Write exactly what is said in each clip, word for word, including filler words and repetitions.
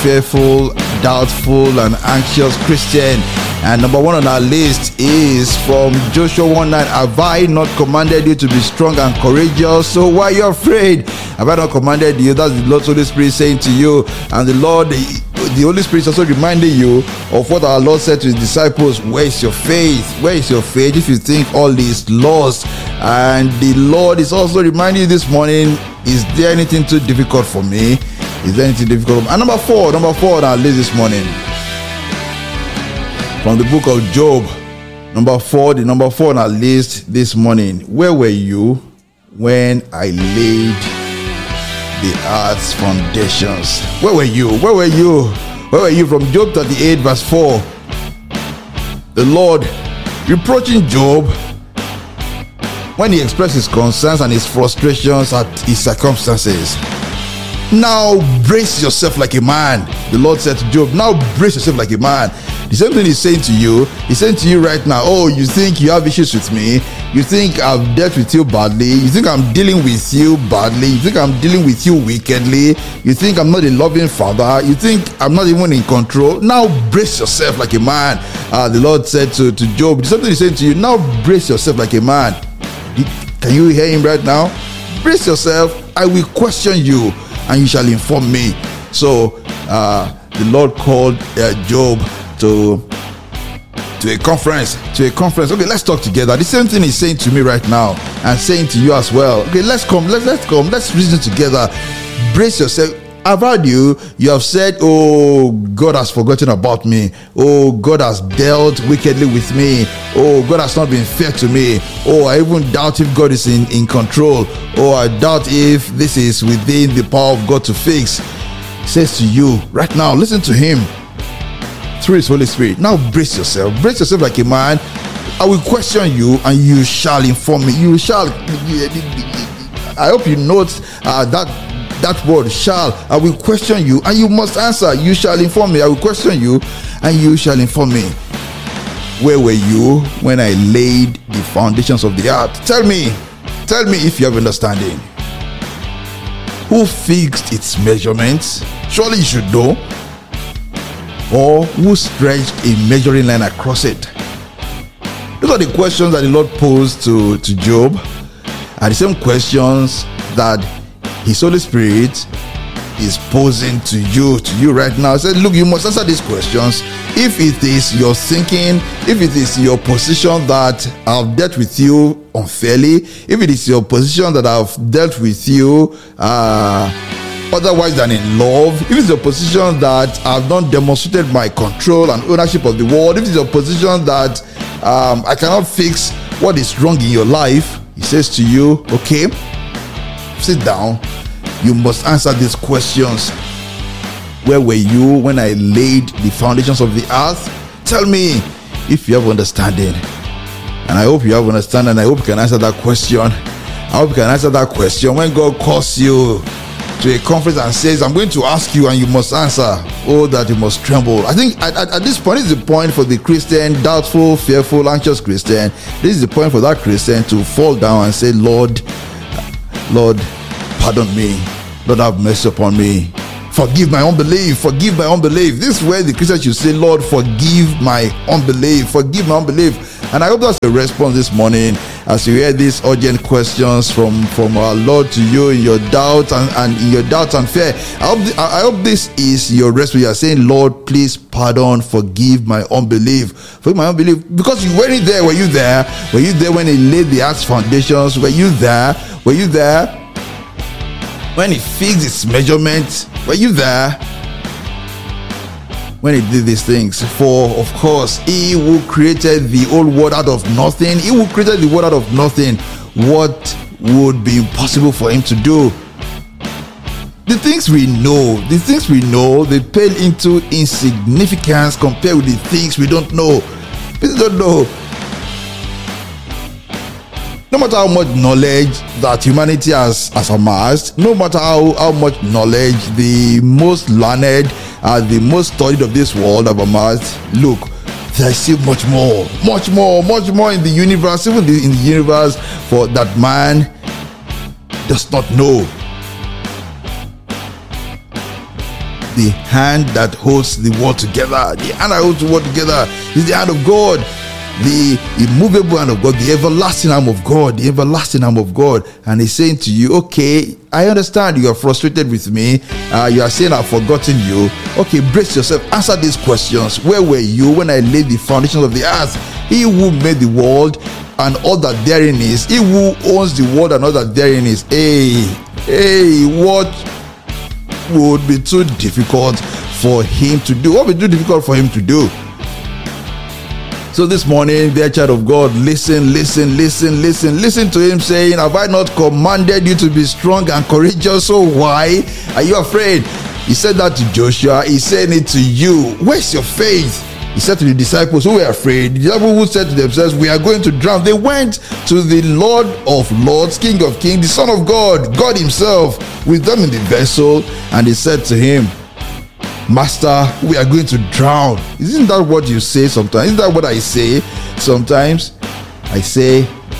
fearful, doubtful, and anxious Christian. And number one on our list is from Joshua one nine. Have I not commanded you to be strong and courageous? So why are you afraid? Have I not commanded you? That's the Lord's Holy Spirit saying to you. And the Lord, the, the Holy Spirit is also reminding you of what our Lord said to his disciples. Where is your faith? Where is your faith? If you think all is lost. And the Lord is also reminding you this morning, is there anything too difficult for me? Is there anything difficult? And number four, number four on our list this morning, from the book of Job, number four, the number four on our list this morning. Where were you when I laid the earth's foundations? Where were you? Where were you? Where were you? From Job thirty-eight, verse four. The Lord reproaching Job when he expressed his concerns and his frustrations at his circumstances. Now brace yourself like a man. The Lord said to Job, now brace yourself like a man. The same thing he's saying to you. He's saying to you right now, oh, you think you have issues with me? You think I've dealt with you badly? You think I'm dealing with you badly? You think I'm dealing with you wickedly? You think I'm not a loving father? You think I'm not even in control? Now brace yourself like a man. Uh, the Lord said to, to Job, the same thing he's saying to you, now brace yourself like a man. Can you hear him right now? Brace yourself. I will question you and you shall inform me. So uh, the Lord called uh, Job to to a conference to a conference okay, let's talk together. The same thing he's saying to me right now and saying to you as well. Okay, let's come let's let's come let's reason together. Brace yourself. I've heard you you have said, oh, God has forgotten about me. Oh, God has dealt wickedly with me. Oh, God has not been fair to me. Oh, I even doubt if God is in in control. Oh, I doubt if this is within the power of God to fix. He says to you right now, listen to him through his Holy Spirit. Now brace yourself. Brace yourself like a man. I will question you and you shall inform me. You shall. I hope you note uh, that that word shall. I will question you and you must answer. You shall inform me. I will question you and you shall inform me. Where were you when I laid the foundations of the earth? Tell me. Tell me if you have understanding. Who fixed its measurements? Surely you should know. Or who stretched a measuring line across it? Those are the questions that the Lord posed to, to Job, are the same questions that his Holy Spirit is posing to you, to you right now. He said, look, you must answer these questions. If it is your thinking, if it is your position that I've dealt with you unfairly, if it is your position that I've dealt with you uh otherwise than in love, if it's your position that I've not demonstrated my control and ownership of the world, if it's your position that um, I cannot fix what is wrong in your life, he says to you, okay, sit down. You must answer these questions. Where were you when I laid the foundations of the earth? Tell me if you have understanding. And I hope you have understanding, and I hope you can answer that question. I hope you can answer that question when God calls you to a conference and says, I'm going to ask you and you must answer. Oh, that you must tremble. I think at, at, at this point is the point for the Christian, doubtful, fearful, anxious Christian. This is the point for that Christian to fall down and say, Lord, Lord, pardon me. Lord, have mercy upon me. Forgive my unbelief. Forgive my unbelief. This is where the Christian should say, Lord, forgive my unbelief. Forgive my unbelief. And I hope that's a response this morning as you hear these urgent questions from, from our Lord to you in your doubt and, and in your doubts and fear. I hope, th- I hope this is your response. You are saying, Lord, please pardon, forgive my unbelief. Forgive my unbelief. Because you weren't there. Were you there? Were you there when he laid the earth's foundations? Were you there? Were you there when he fixed its measurements? Were you there when he did these things? For of course, he who created the whole world out of nothing, he who created the world out of nothing, what would be impossible for him to do? The things we know, the things we know, they pale into insignificance compared with the things we don't know. People don't know. No matter how much knowledge that humanity has, has amassed, no matter how, how much knowledge the most learned, uh, the most studied of this world have amassed, look, there is still much more, much more, much more in the universe, even the, in the universe for that man does not know. the hand that holds the world together. The hand that holds the world together is the hand of God. The immovable hand of God, the everlasting arm of God, the everlasting arm of God. And he's saying to you, okay, I understand you are frustrated with me. Uh, you are saying I've forgotten you. Okay, brace yourself. Answer these questions. Where were you when I laid the foundations of the earth? He who made the world and all that therein is, he who owns the world and all that therein is. Hey, hey, what would be too difficult for him to do? What would be too difficult for him to do? So this morning, dear child of God, listen, listen, listen, listen, listen to him saying, have I not commanded you to be strong and courageous? So why are you afraid? He said that to Joshua. He's saying it to you. Where's your faith? He said to the disciples who were afraid, the disciples who said to themselves, we are going to drown. They went to the Lord of Lords, King of Kings, the Son of God, God himself, with them in the vessel. And they said to him, Master, we are going to drown. Isn't that what you say sometimes? Isn't that what I say sometimes? I say,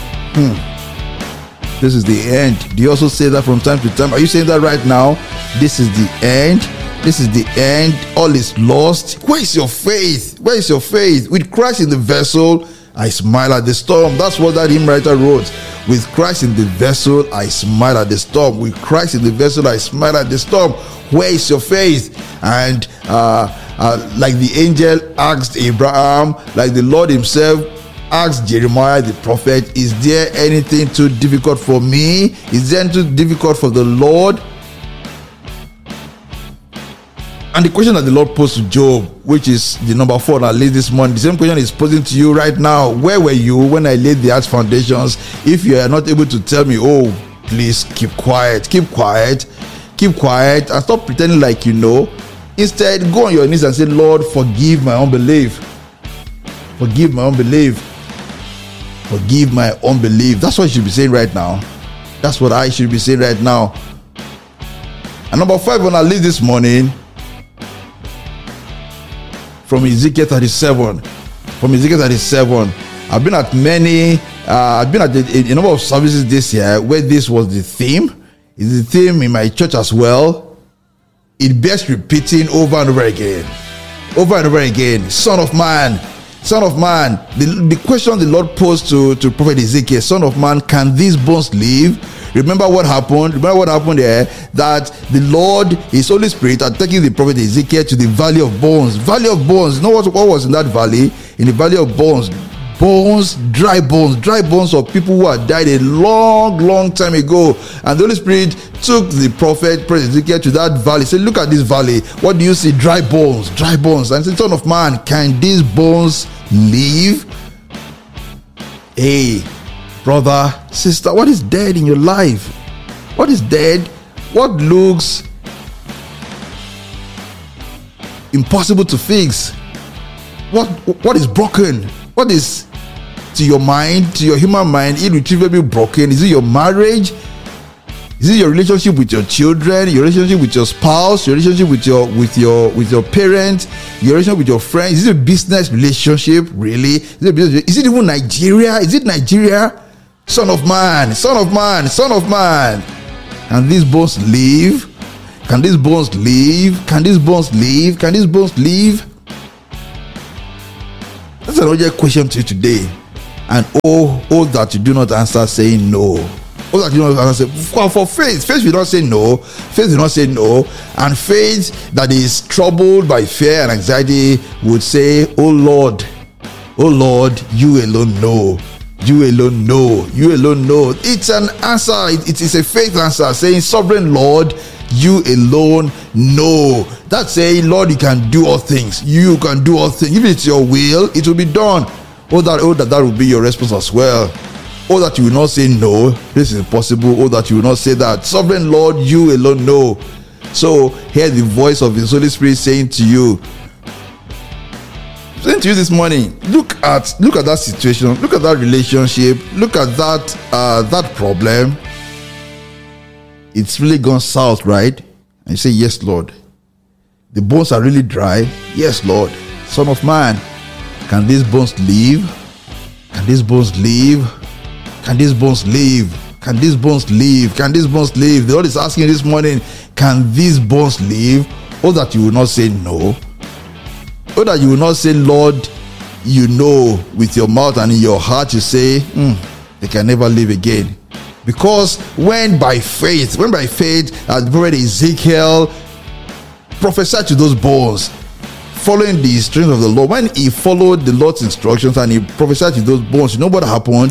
hmm, this is the end. Do you also say that from time to time? Are you saying that right now? This is the end. This is the end. All is lost. Where is your faith? Where is your faith? With Christ in the vessel, I smile at the storm. That's what that hymn writer wrote. With Christ in the vessel, I smile at the storm. With Christ in the vessel, I smile at the storm. Where is your faith? And uh, uh, like the angel asked Abraham, like the Lord himself asked Jeremiah the prophet, is there anything too difficult for me? Is there anything too difficult for the Lord? And the question that the Lord posed to Job, which is the number four that I laid this morning, the same question is posing to you right now. Where were you when I laid the earth's foundations? If you are not able to tell me, oh, please keep quiet, keep quiet, keep quiet, and stop pretending like you know. Instead, go on your knees and say, Lord, forgive my unbelief. Forgive my unbelief. Forgive my unbelief. That's what you should be saying right now. That's what I should be saying right now. And number five, when I leave this morning, from Ezekiel thirty-seven. From Ezekiel thirty-seven. I've been at many, uh, I've been at a, a number of services this year where this was the theme. It's the theme in my church as well. It bears repeating over and over again. Over and over again. Son of man, son of man. The, the question the Lord posed to, to Prophet Ezekiel, son of man, can these bones live? Remember what happened? Remember what happened there? That the Lord, His Holy Spirit, are taking the prophet Ezekiel to the valley of bones. Valley of bones. You know what, what was in that valley? In the valley of bones. Bones, dry bones, dry bones of people who had died a long, long time ago. And the Holy Spirit took the prophet, prophet Ezekiel, to that valley. He said, look at this valley. What do you see? Dry bones, dry bones. And he said, son of man, can these bones live? Hey, brother, sister, what is dead in your life? What is dead? What looks impossible to fix? What what is broken? What is, to your mind, to your human mind, irretrievably broken? Is it your marriage? Is it your relationship with your children? Your relationship with your spouse? Your relationship with your with your with your parents? Your relationship with your friends? Is it a business relationship? Really? Is it, a business, is it even Nigeria? Is it Nigeria? Son of man, son of man, son of man. Can these bones live? Can these bones live? Can these bones live? Can these bones live? That's another question to you today. And oh, oh, that you do not answer saying no. Oh, that you do not answer. For, for faith, faith will not say no. Faith will not say no. And faith that is troubled by fear and anxiety would say, oh Lord, oh Lord, you alone know. You alone know. You alone know. It's an answer. It, it is a faith answer saying, sovereign Lord, you alone know. That's saying, Lord, you can do all things. You can do all things. If it's your will, it will be done. Oh, that, oh, that, that will be your response as well. Oh, that you will not say no, this is impossible. Oh, that you will not say that. Sovereign Lord, you alone know. So, hear the voice of His Holy Spirit saying to you, saying to you this morning, look at look at that situation, look at that relationship, look at that uh, that problem. It's really gone south, right? And you say, yes, Lord. The bones are really dry. Yes, Lord. Son of man, can these bones live? Can these bones live? Can these bones live? Can these bones live? Can these bones live? The Lord is asking this morning, can these bones live? Oh, that you will not say no. Oh, that you will not say, Lord, you know, with your mouth and in your heart you say, mm, they can never live again. Because when by faith, when by faith, as the prophet Ezekiel prophesied to those bones, following the instructions of the Lord, when he followed the Lord's instructions and he prophesied to those bones, you know what happened?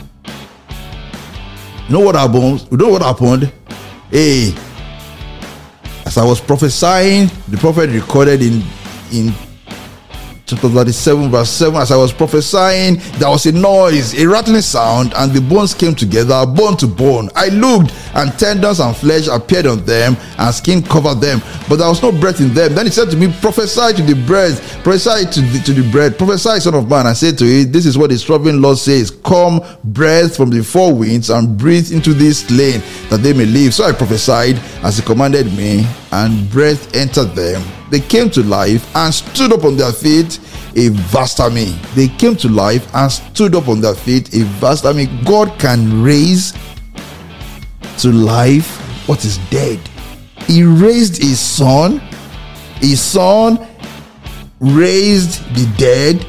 You know what happened? You know what happened? Hey, as I was prophesying, the prophet recorded in in chapter thirty-seven, verse seven, as I was prophesying, there was a noise, a rattling sound, and the bones came together, bone to bone. I looked, and tendons and flesh appeared on them, and skin covered them, but there was no breath in them. Then he said to me, prophesy to the bread, prophesy to the, to the bread, prophesy, son of man. I said to it, this is what the sovereign Lord says, come, breath from the four winds, and breathe into this slain, that they may live. So I prophesied as he commanded me, and breath entered them. They came to life and stood up on their feet, a vast army. They came to life and stood up on their feet, a vast army. God can raise to life what is dead. He raised his son. His son raised the dead.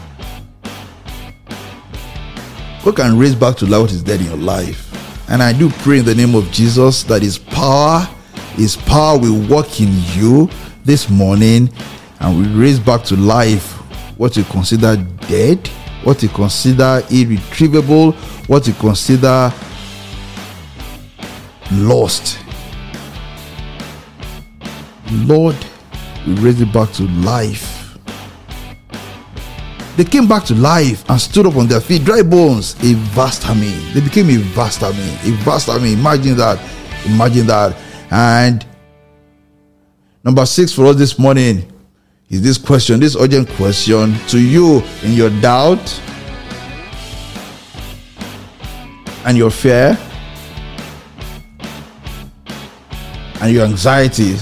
God can raise back to life what is dead in your life. And I do pray in the name of Jesus that his power, his power will work in you this morning, and we raise back to life what you consider dead, what you consider irretrievable, what you consider lost. Lord, we raise it back to life. They came back to life and stood up on their feet, dry bones, a vast army. They became a vast army, a vast army. Imagine that, imagine that. And number six for us this morning is this question, this urgent question to you in your doubt and your fear and your anxieties.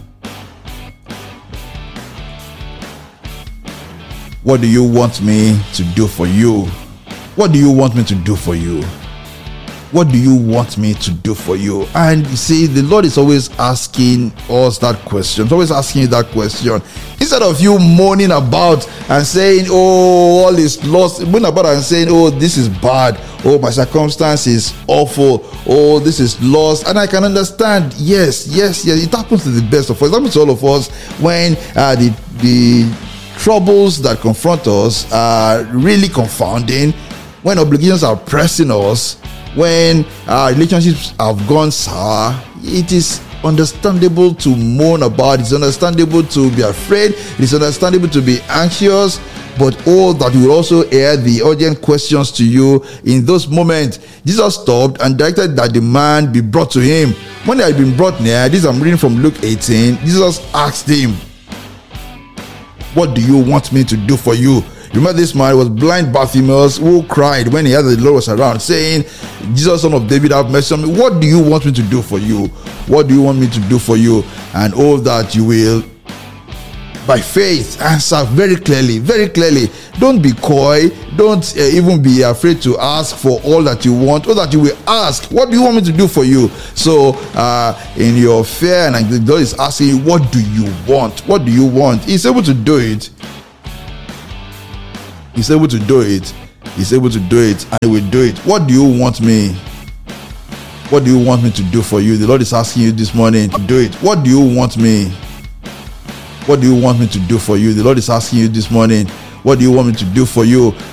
What do you want me to do for you? What do you want me to do for you? What do you want me to do for you? And you see, the Lord is always asking us that question. He's always asking you that question. Instead of you moaning about and saying, oh, all is lost, moaning about and saying, oh, this is bad. Oh, my circumstance is awful. Oh, this is lost. And I can understand. Yes, yes, yes. It happens to the best of us. It happens to all of us when uh, the, the troubles that confront us are really confounding, when obligations are pressing us, when our relationships have gone sour. It is understandable to moan about. It's understandable to be afraid. It's understandable to be anxious. But oh, that we will also air the urgent questions to you in those moments. Jesus stopped and directed that the man be brought to him. When they had been brought near, this I'm reading from Luke eighteen, Jesus asked him, what do you want me to do for you? Remember, this man was blind Bartimaeus who cried when he heard that the Lord was around, saying, Jesus, son of David, have mercy on me. What do you want me to do for you? What do you want me to do for you? And all that you will, by faith, answer very clearly, very clearly. Don't be coy. Don't uh, even be afraid to ask for all that you want, or that you will ask, what do you want me to do for you? So uh, in your fear, and the Lord is asking you, what do you want? What do you want? He's able to do it. He's able to do it. He's able to do it, and he will do it. What do you want me? What do you want me to do for you? The Lord is asking you this morning to do it. What do you want me? What do you want me to do for you? The Lord is asking you this morning, what do you want me to do for you?